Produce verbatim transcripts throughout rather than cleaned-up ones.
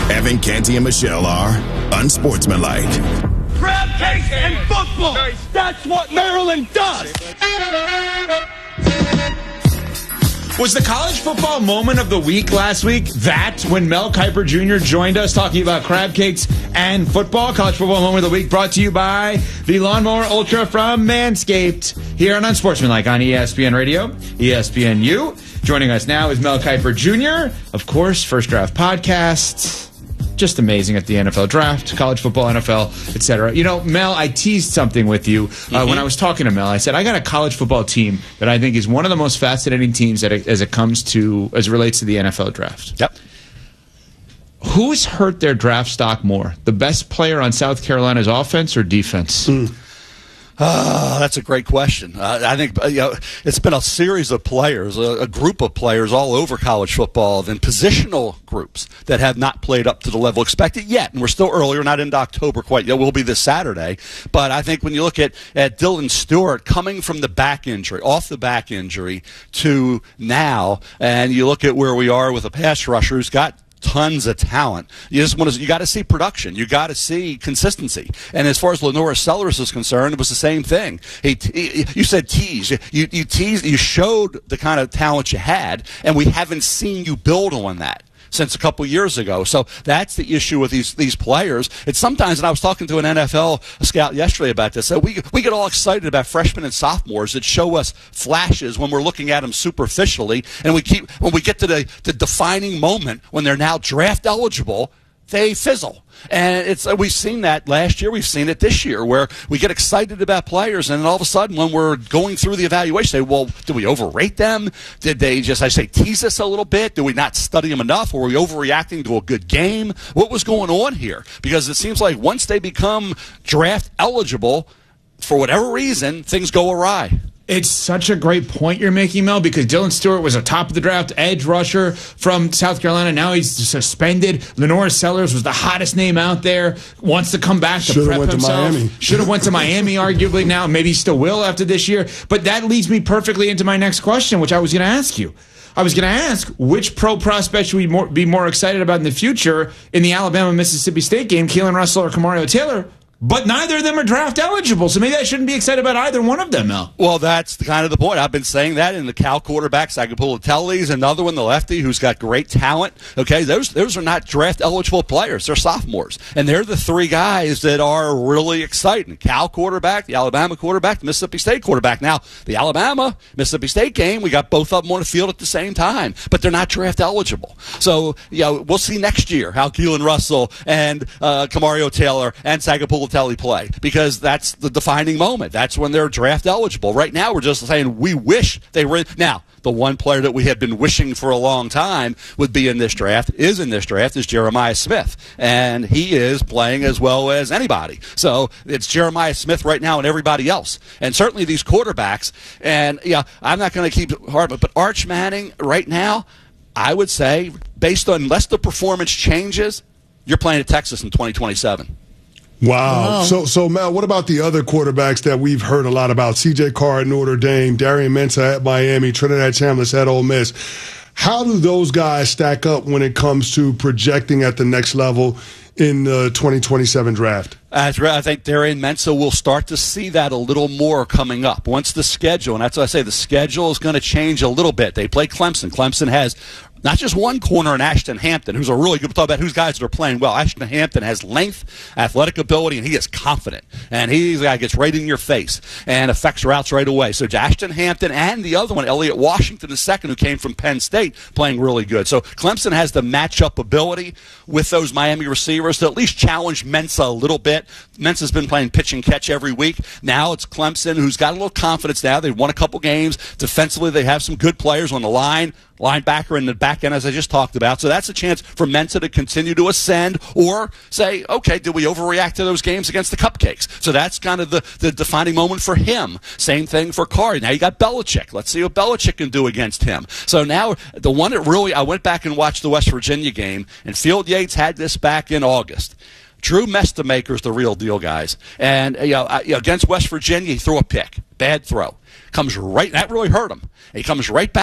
Evan Canty and Michelle are unsportsmanlike. Crab cakes and football. That's what Maryland does. Was the college football moment of the week last week that when Mel Kiper Junior joined us talking about crab cakes and football? College football moment of the week brought to you by the Lawnmower Ultra from Manscaped here on Unsportsmanlike on E S P N Radio, E S P N U. Joining us now is Mel Kiper Junior Of course, First Draft Podcast. Just amazing at the N F L draft, college football, N F L, et cetera. You know, Mel, I teased something with you uh, mm-hmm. when I was talking to Mel. I said, I got a college football team that I think is one of the most fascinating teams that it, as it comes to, as it relates to the N F L draft. Yep. Who's hurt their draft stock more? The best player on South Carolina's offense or defense? Mm. Oh, that's a great question. Uh, I think you know, it's been a series of players, a, a group of players all over college football, and positional groups that have not played up to the level expected yet. And we're still early. We're not into October quite yet. We'll be this Saturday. But I think when you look at, at Dylan Stewart coming from the back injury, off the back injury, to now, and you look at where we are with a pass rusher who's got tons of talent. You just want to. You got to see production. You got to see consistency. And as far as Lenora Sellers is concerned, it was the same thing. He, he, you said tease. You you teased. You showed the kind of talent you had, and we haven't seen you build on that since a couple years ago. So that's the issue with these these players. It's sometimes, and I was talking to an N F L scout yesterday about this, so we, we get all excited about freshmen and sophomores that show us flashes when we're looking at them superficially, and we keep when we get to the, the defining moment when they're now draft eligible, they fizzle. And it's we've seen that last year. We've seen it this year where we get excited about players, and then all of a sudden when we're going through the evaluation, say, well, did we overrate them? Did they just, I say, tease us a little bit? Did we not study them enough? Or were we overreacting to a good game? What was going on here? Because it seems like once they become draft eligible, for whatever reason, things go awry. It's such a great point you're making, Mel, because Dylan Stewart was a top of the draft edge rusher from South Carolina. Now he's suspended. Lenora Sellers was the hottest name out there. Wants to come back to Should've prep went himself. to Miami. Should have went to Miami, arguably. Now maybe he still will after this year. But that leads me perfectly into my next question, which I was going to ask you. I was going to ask, which pro prospect should we more, be more excited about in the future in the Alabama-Mississippi State game, Keelan Russell or Kamario Taylor? But neither of them are draft eligible, so maybe I shouldn't be excited about either one of them, Mel. Well, that's the kind of the point. I've been saying that in the Cal quarterback, Sagapulatelli is another one, the lefty, who's got great talent. Okay, those those are not draft-eligible players. They're sophomores. And they're the three guys that are really exciting. Cal quarterback, the Alabama quarterback, the Mississippi State quarterback. Now, the Alabama-Mississippi State game, we got both of them on the field at the same time, but they're not draft-eligible. So, you know, we'll see next year how Keelan Russell and uh, Kamario Taylor and Sagapulatelli play, because that's the defining moment. That's when they're draft eligible. Right now, we're just saying we wish they were. Now, the one player that we have been wishing for a long time would be in this draft, is in this draft, is Jeremiah Smith. And he is playing as well as anybody. So it's Jeremiah Smith right now and everybody else. And certainly these quarterbacks. And, yeah, I'm not going to keep hard, but, but Arch Manning right now, I would say, based on unless the performance changes, you're playing at Texas in twenty twenty-seven. Wow. wow. So, so Mel, what about the other quarterbacks that we've heard a lot about? C J Carr at Notre Dame, Darian Mensah at Miami, Trinidad Chambliss at Ole Miss. How do those guys stack up when it comes to projecting at the next level in the twenty twenty-seven draft? As I think Darian Mensah will start to see that a little more coming up. Once the schedule, and that's what I say, the schedule is going to change a little bit. They play Clemson. Clemson has not just one corner in Ashton Hampton, who's a really good, we'll talk about whose guys that are playing well. Ashton Hampton has length, athletic ability, and he is confident. And he's the guy that gets right in your face and affects routes right away. So Ashton Hampton and the other one, Elliott Washington the second, who came from Penn State, playing really good. So Clemson has the matchup ability with those Miami receivers to at least challenge Mensah a little bit. Mensah's been playing pitch and catch every week. Now it's Clemson, who's got a little confidence now. They've won a couple games. Defensively, they have some good players on the line. Linebacker in the back end, as I just talked about. So that's a chance for Mensah to continue to ascend or say, okay, did we overreact to those games against the Cupcakes? So that's kind of the, the defining moment for him. Same thing for Carr. Now you got Belichick. Let's see what Belichick can do against him. So now the one that really, I went back and watched the West Virginia game, and Field Yates had this back in August. Drew Mestamaker's the real deal, guys. And you know, against West Virginia, he threw a pick. Bad throw. Comes right, that really hurt him. He comes right back,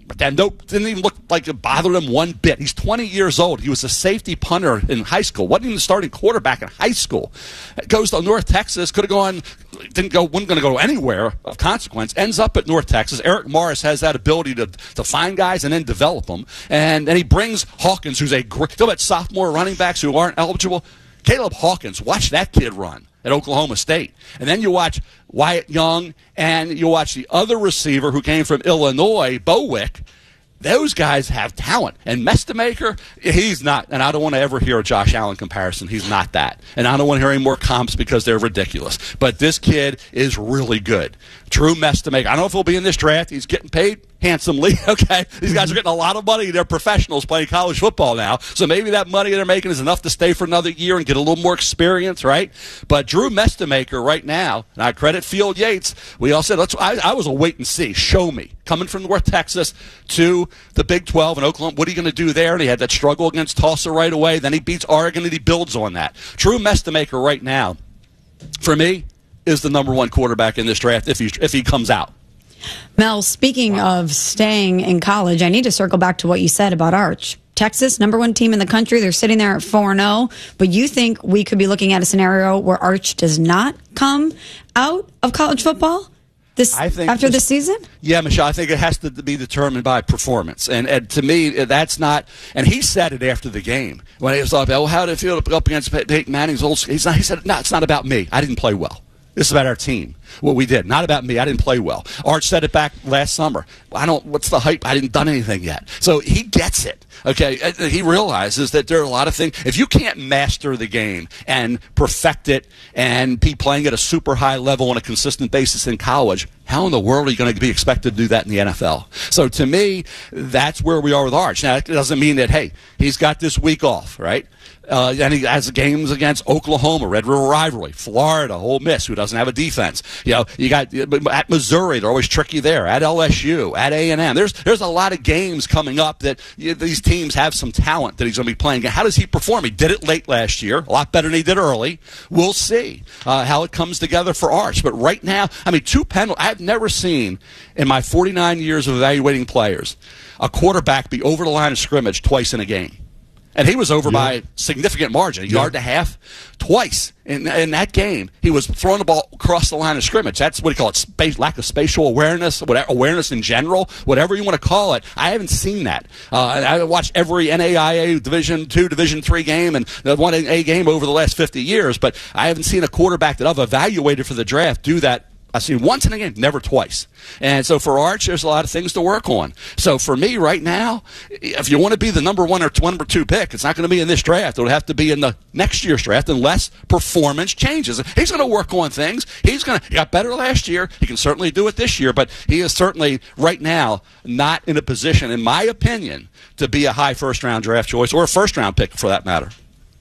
And no, didn't even look like it bothered him one bit. He's twenty years old. He was a safety punter in high school. Wasn't even the starting quarterback in high school. Goes to North Texas. Could have gone, didn't go, wasn't going to go anywhere of consequence. Ends up at North Texas. Eric Morris has that ability to, to find guys and then develop them. And then he brings Hawkins, who's a great, talk about sophomore running backs who aren't eligible. Caleb Hawkins, watch that kid run at Oklahoma State. And then you watch Wyatt Young, and you watch the other receiver who came from Illinois, Bowick. Those guys have talent. And Mestemaker, he's not. And I don't want to ever hear a Josh Allen comparison. He's not that. And I don't want to hear any more comps because they're ridiculous. But this kid is really good. Drew Mestemaker. I don't know if he'll be in this draft. He's getting paid handsomely, okay? These guys are getting a lot of money. They're professionals playing college football now. So maybe that money they're making is enough to stay for another year and get a little more experience, right? But Drew Mestemaker right now, and I credit Field Yates, we all said, let's. I, I was a wait and see. Show me. Coming from North Texas to the Big twelve in Oklahoma, what are you going to do there? And he had that struggle against Tulsa right away. Then he beats Oregon, and he builds on that. Drew Mestemaker right now, for me, is the number one quarterback in this draft if he, if he comes out. Mel, speaking wow. of staying in college, I need to circle back to what you said about Arch. Texas, number one team in the country. They're sitting there at four and oh. But you think we could be looking at a scenario where Arch does not come out of college football this I think after this, this season? Yeah, Michelle, I think it has to be determined by performance. And, and to me, that's not – and he said it after the game. When he was like, oh, how did it feel up against Peyton Manning's old – he's not, he said, no, it's not about me. I didn't play well. This is about our team, what we did. Not about me. I didn't play well. Arch said it back last summer. I don't. What's the hype? I didn't done anything yet. So he gets it. Okay, he realizes that there are a lot of things. If you can't master the game and perfect it and be playing at a super high level on a consistent basis in college, how in the world are you going to be expected to do that in the N F L? So to me, that's where we are with Arch. Now, it doesn't mean that, hey, he's got this week off, right? Uh, and he has games against Oklahoma, Red River Rivalry, Florida, Ole Miss, who doesn't have a defense. You know, you got at Missouri, they're always tricky there. At L S U, at A and M, there's there's a lot of games coming up that you know, these teams have some talent that he's going to be playing. How does he perform? He did it late last year, a lot better than he did early. We'll see uh, how it comes together for Arch. But right now, I mean, two penalties. I've never seen in my forty-nine years of evaluating players a quarterback be over the line of scrimmage twice in a game. And he was over yeah. by a significant margin, a yeah. yard and a half, twice in in that game. He was throwing the ball across the line of scrimmage. That's what you call it, space, lack of spatial awareness, whatever, awareness in general, whatever you want to call it. I haven't seen that. Uh, I watched every N A I A Division two, Division three game and the one A game over the last fifty years, but I haven't seen a quarterback that I've evaluated for the draft do that. I've seen once in a game, never twice. And so for Arch, there's a lot of things to work on. So for me right now, if you want to be the number one or number two pick, it's not going to be in this draft. It'll have to be in the next year's draft unless performance changes. He's going to work on things. He's going to, he got better last year. He can certainly do it this year, but he is certainly right now not in a position, in my opinion, to be a high first-round draft choice or a first-round pick for that matter.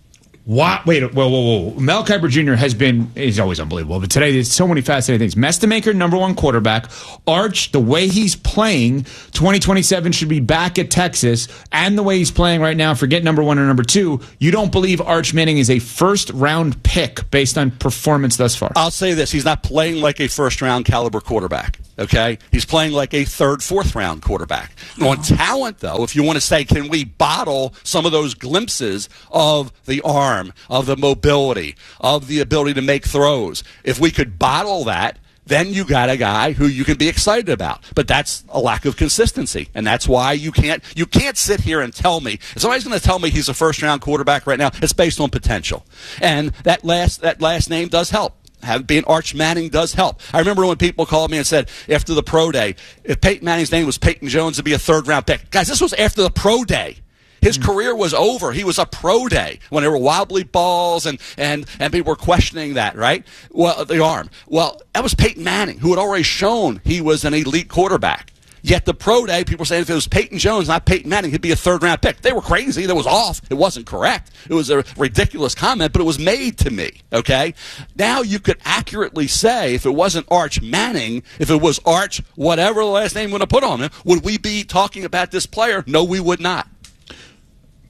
What? Wait, whoa, whoa, whoa. Mel Kiper Junior has been, he's always unbelievable, but today there's so many fascinating things. Mestemaker, number one quarterback. Arch, the way he's playing, twenty twenty-seven should be back at Texas, and the way he's playing right now, forget number one or number two, you don't believe Arch Manning is a first-round pick based on performance thus far? I'll say this, he's not playing like a first-round caliber quarterback. Okay, he's playing like a third, fourth round quarterback. Oh. On talent, though, if you want to say, can we bottle some of those glimpses of the arm, of the mobility, of the ability to make throws? If we could bottle that, then you got a guy who you can be excited about. But that's a lack of consistency, and that's why you can't you can't sit here and tell me. If somebody's going to tell me he's a first round quarterback right now, it's based on potential, and that last that last name does help. Have being Arch Manning does help. I remember when people called me and said after the pro day, if Peyton Manning's name was Peyton Jones, it'd be a third round pick. Guys, this was after the pro day. His mm-hmm. career was over. He was a pro day when there were wobbly balls and, and, and people were questioning that, right? Well, the arm. Well, that was Peyton Manning, who had already shown he was an elite quarterback. Yet the pro day, people were saying if it was Peyton Jones, not Peyton Manning, he'd be a third-round pick. They were crazy. That was off. It wasn't correct. It was a ridiculous comment, but it was made to me, okay? Now you could accurately say if it wasn't Arch Manning, if it was Arch, whatever the last name you want to put on him, would we be talking about this player? No, we would not.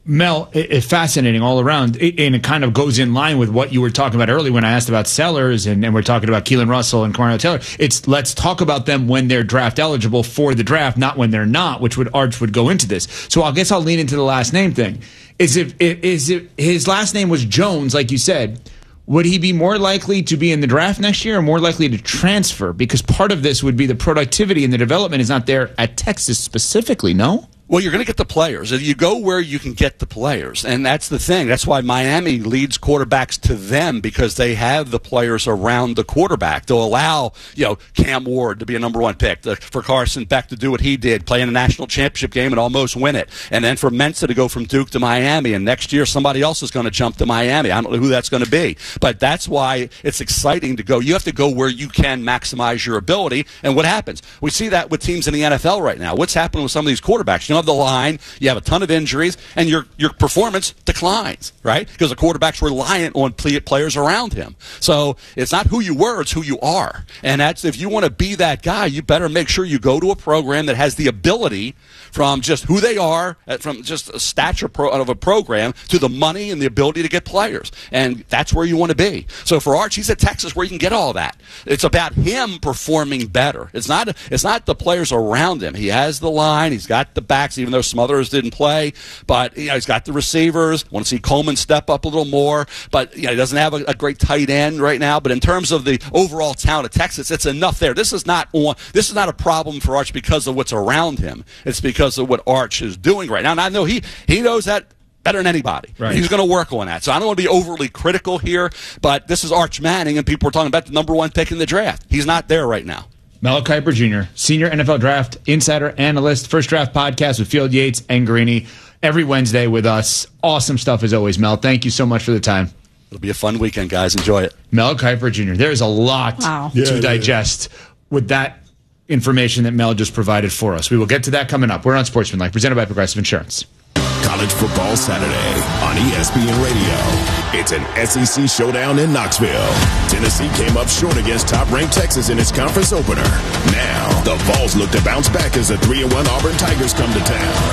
Mel, it, it fascinating all around, it, and it kind of goes in line with what you were talking about earlier when I asked about Sellers, and, and we're talking about Keelan Russell and Kamari Taylor. It's let's talk about them when they're draft eligible for the draft, not when they're not, which would Arch would go into this. So I guess I'll lean into the last name thing. Is if is if his last name was Jones, like you said, would he be more likely to be in the draft next year or more likely to transfer? Because part of this would be the productivity and the development is not there at Texas specifically, no? Well, you're going to get the players. You go where you can get the players, and that's the thing. That's why Miami leads quarterbacks to them, because they have the players around the quarterback. They'll allow, you know, Cam Ward to be a number one pick, the, for Carson Beck to do what he did, play in a national championship game and almost win it, and then for Mensa to go from Duke to Miami, and next year somebody else is going to jump to Miami. I don't know who that's going to be, but that's why it's exciting to go. You have to go where you can maximize your ability, and what happens? We see that with teams in the N F L right now. What's happening with some of these quarterbacks? You know, of the line, you have a ton of injuries, and your your performance declines, right? Because the quarterback's reliant on players around him. So it's not who you were, it's who you are. And that's, if you want to be that guy, you better make sure you go to a program that has the ability, from just who they are, from just a stature pro, of a program, to the money and the ability to get players. And that's where you want to be. So for Arch, he's at Texas where you can get all that. It's about him performing better. It's not, it's not the players around him. He has the line, he's got the backs, even though Smothers didn't play, but you know, he's got the receivers. Want to see Coleman step up a little more, but you know, he doesn't have a, a great tight end right now. But in terms of the overall talent of Texas, it's enough there. This is not on, this is not a problem for Arch because of what's around him. It's because of what Arch is doing right now. And I know he he knows that better than anybody. Right. He's going to work on that. So I don't want to be overly critical here, but this is Arch Manning, and people are talking about the number one pick in the draft. He's not there right now. Mel Kiper Junior, senior N F L draft insider, analyst, First Draft podcast with Field Yates and Greeny every Wednesday with us. Awesome stuff as always, Mel. Thank you so much for the time. It'll be a fun weekend, guys. Enjoy it. Mel Kiper Junior There's a lot wow. to yeah, digest yeah. with that information that Mel just provided for us. We will get to that coming up. We're on Sportsmanlike, presented by Progressive Insurance. College Football Saturday on E S P N Radio. It's an S E C showdown in Knoxville. Tennessee came up short against top-ranked Texas in its conference opener. Now, the Vols look to bounce back as the three and one Auburn Tigers come to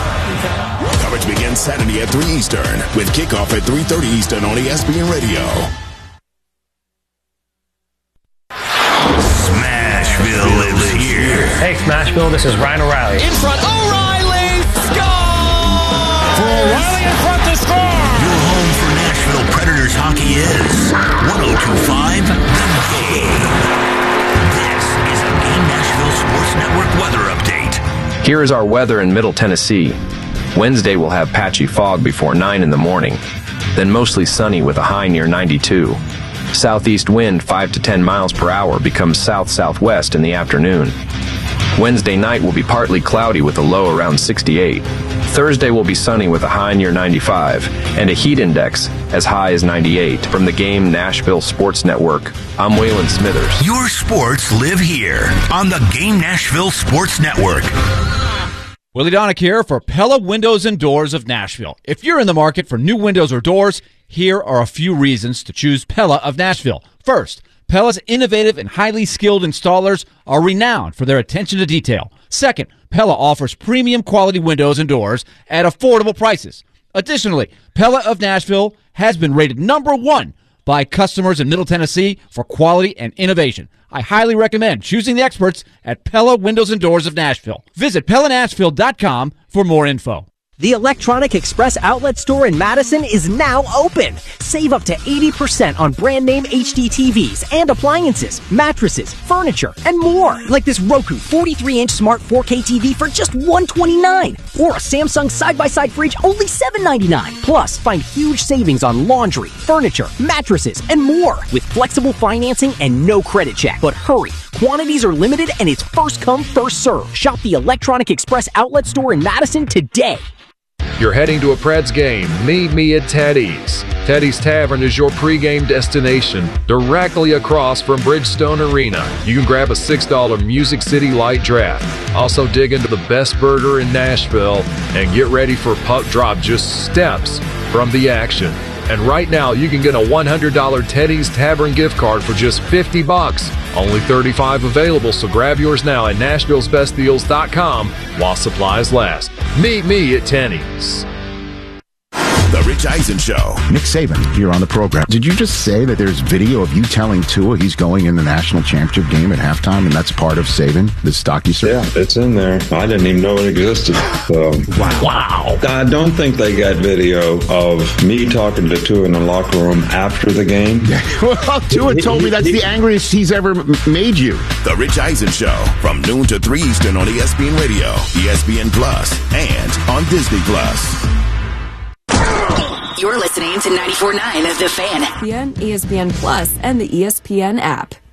town. Coverage begins Saturday at three Eastern with kickoff at three thirty Eastern on E S P N Radio. Smashville lives here. Hey, Smashville, this is Ryan O'Reilly. In front, O'Reilly, score! For O'Reilly in front to score! Your home for Nashville Predators hockey is one oh two point five The Game. This is a Game Nashville Sports Network weather update. Here is our weather in Middle Tennessee. Wednesday will have patchy fog before nine in the morning, then mostly sunny with a high near ninety-two. Southeast wind five to ten miles per hour becomes south-southwest in the afternoon. Wednesday night will be partly cloudy with a low around sixty-eight. Thursday will be sunny with a high near ninety-five and a heat index as high as ninety-eight. From the Game Nashville Sports Network, I'm Waylon Smithers. Your sports live here on the Game Nashville Sports Network. Willie Donick here for Pella Windows and Doors of Nashville. If you're in the market for new windows or doors, here are a few reasons to choose Pella of Nashville. First, Pella's innovative and highly skilled installers are renowned for their attention to detail. Second, Pella offers premium quality windows and doors at affordable prices. Additionally, Pella of Nashville has been rated number one by customers in Middle Tennessee for quality and innovation. I highly recommend choosing the experts at Pella Windows and Doors of Nashville. Visit Pella Nashville dot com for more info. The Electronic Express outlet store in Madison is now open. Save up to eighty percent on brand name H D T Vs and appliances, mattresses, furniture, and more. Like this Roku forty-three inch smart four K T V for just one hundred twenty-nine dollars. Or a Samsung side-by-side fridge only seven ninety-nine. Plus, find huge savings on laundry, furniture, mattresses, and more. With flexible financing and no credit check. But hurry, quantities are limited and it's first come, first serve. Shop the Electronic Express outlet store in Madison today. You're heading to a Preds game? Meet me at Teddy's. Teddy's Tavern is your pregame destination, directly across from Bridgestone Arena. You can grab a six dollar Music City Light Draft. Also dig into the best burger in Nashville and get ready for puck drop just steps from the action. And right now, you can get a one hundred dollar Teddy's Tavern gift card for just fifty bucks. Only thirty-five available, so grab yours now at Nashville's Best Deals dot com while supplies last. Meet me at Teddy's. Rich Eisen Show. Nick Saban here on the program. Did you just say that there's video of you telling Tua he's going in the national championship game at halftime, and that's part of Saban, the stock you serve? Yeah, it's in there. I didn't even know it existed. So. Wow. Wow. I don't think they got video of me talking to Tua in the locker room after the game. Well, Tua told me that's the angriest he's ever made you. The Rich Eisen Show from noon to three Eastern on E S P N Radio, E S P N Plus, and on Disney Plus. You're listening to ninety-four point nine of The Fan. E S P N, E S P N Plus, and the E S P N app.